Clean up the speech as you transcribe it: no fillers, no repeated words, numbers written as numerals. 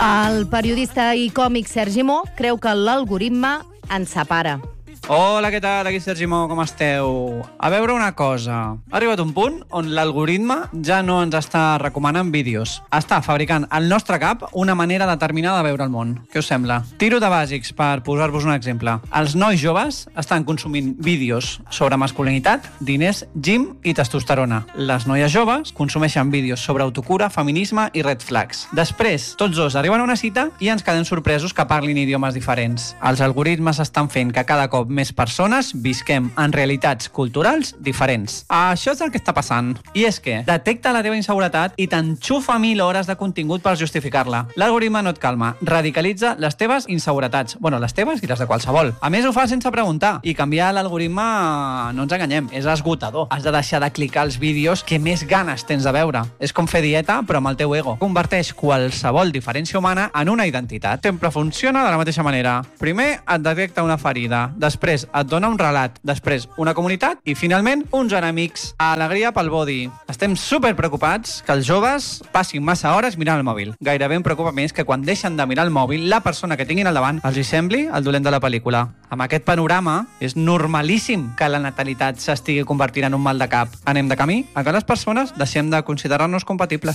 El periodista i còmic Sergi Mo creu que l'algoritme ens separa. Hola, què tal? Aquí Sergi Mo, com esteu? A veure una cosa. Ha arribat un punt on l'algoritme ja no ens està recomanant vídeos. Està fabricant al nostre cap una manera determinada de veure el món. Què us sembla? Tiro de bàsics per posar-vos un exemple. Els nois joves estan consumint vídeos sobre masculinitat, diners, gym i testosterona. Les noies joves consumeixen vídeos sobre autocura, feminisme i red flags. Després, tots dos arriben a una cita i ens quedem sorpresos que parlin idiomes diferents. Els algoritmes estan fent que cada cop més persones visquem en realitats culturals diferents. Això és el que està passant. I és que detecta la teva inseguretat i t'enxufa 1000 hores de contingut per justificar-la. L'algoritme no et calma, radicalitza les teves inseguretats. Bueno, les teves i les de qualsevol. A més, ho fa sense preguntar. I canviar l'algoritme, no ens enganyem, és esgotador. Has de deixar de clicar els vídeos que més ganes tens de veure. És com fer dieta, però amb el teu ego. Converteix qualsevol diferència humana en una identitat. Sempre funciona de la mateixa manera. Primer et detecta una ferida, després et dona un relat, després una comunitat i finalment uns enemics. Alegria pel body. Estem super preocupats que els joves passin massa hores mirant el mòbil. Gairebé em preocupa més que quan deixen de mirar el mòbil la persona que tinguin al davant els hi sembli el dolent de la pel·lícula. Amb aquest panorama és normalíssim que la natalitat s'estigui convertint en un mal de cap. Anem de camí a que les persones deixem de considerar-nos compatibles.